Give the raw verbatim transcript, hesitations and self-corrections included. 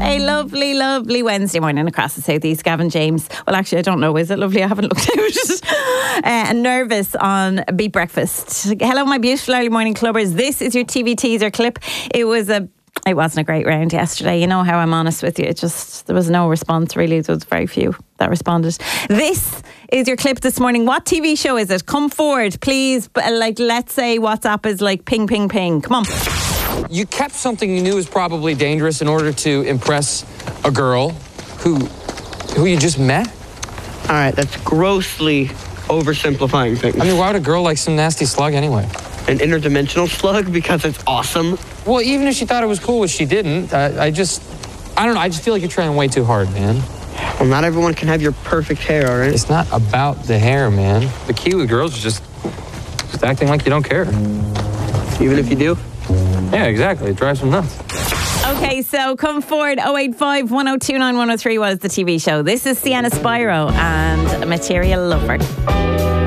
a lovely, lovely Wednesday morning across the southeast. Gavin James. Well, actually, I don't know. Is it lovely? I haven't looked out. uh, and nervous on Beat Breakfast. Hello, my beautiful early morning clubbers. This is your T V teaser clip. It was a It wasn't a great round yesterday. You know how I'm honest with you. It just, there was no response really. There was very few that responded. This is your clip this morning. What T V show is it? Come forward, please. But like, let's say WhatsApp is like ping, ping, ping. Come on. You kept something you knew was probably dangerous in order to impress a girl who, who you just met? All right, that's grossly oversimplifying things. I mean, why would a girl like some nasty slug anyway? An interdimensional slug because it's awesome. Well, even if she thought it was cool, which she didn't, I, I just, I don't know, I just feel like you're trying way too hard, man. Well, not everyone can have your perfect hair, all right? It's not about the hair, man. The key with girls is just, just acting like you don't care. Even if you do? Yeah, exactly. It drives them nuts. Okay, so come forward. oh eight five, one oh two nine, one oh three was the T V show. This is Sienna Spyro and Material Lover.